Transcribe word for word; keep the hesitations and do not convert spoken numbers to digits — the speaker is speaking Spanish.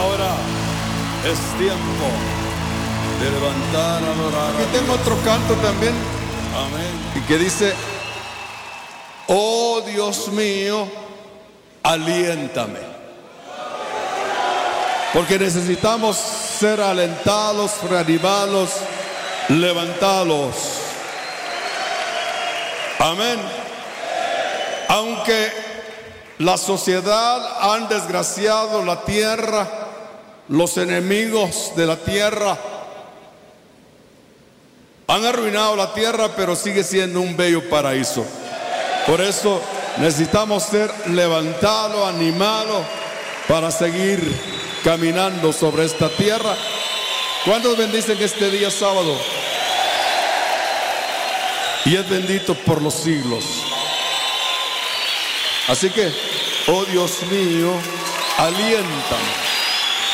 ahora es tiempo de levantar, adorar. Aquí tengo otro canto también. Amén. Y que dice: oh Dios mío, aliéntame. Porque necesitamos ser alentados, reanimados, levantados. Amén. Aunque la sociedad han desgraciado la tierra, los enemigos de la tierra han arruinado la tierra, pero sigue siendo un bello paraíso. Por eso necesitamos ser levantados, animados para seguir caminando sobre esta tierra. ¿Cuántos bendicen este día sábado? Y es bendito por los siglos. Así que, oh Dios mío, aliéntame.